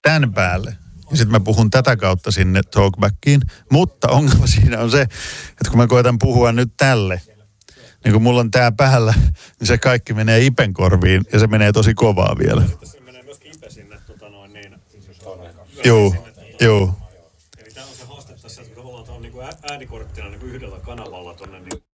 tämän päälle. Ja sitten mä puhun tätä kautta sinne talkbackiin. Mutta ongelma siinä on se, että kun mä koitan puhua nyt tälle, niin kun mulla on tää päällä, niin se kaikki menee Ipen korviin ja se menee tosi kovaa vielä. Sitten se menee myöskin Ipe sinne, Joo. Eli tää on se haaste tässä, että tavallaan tää on niinku äänikorttina niinku yhdellä kanavalla tonne niin